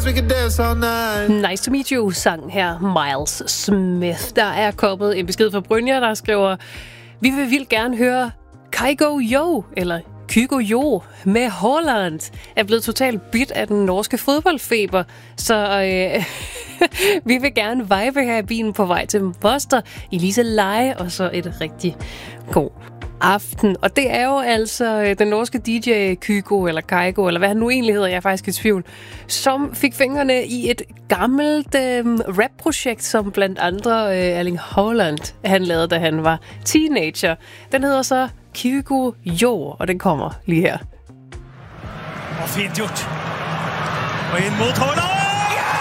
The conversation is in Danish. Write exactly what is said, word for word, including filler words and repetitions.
dance, we can dance all night. Nice to meet you, sang her Miles Smith. Der er kommet en besked fra Brynja, der skriver: vi vil vildt gerne høre Kygo Jo, eller Kygo Jo med Haaland. Er blevet totalt bit af den norske fodboldfeber, så øh, vi vil gerne vibe her i bilen på vej til Moster i Lise Leje, og så et rigtig god aften. Og det er jo altså den norske D J Kygo, eller Kygo, eller hvad han nu egentlig hedder, jeg er faktisk i tvivl, som fik fingrene i et gammelt øh, rap-projekt, som blandt andre øh, Erling Haaland, han lavede, da han var teenager. Den hedder så Kygo Jo, og den kommer lige her. Og fint gjort. Og ind mod Haaland!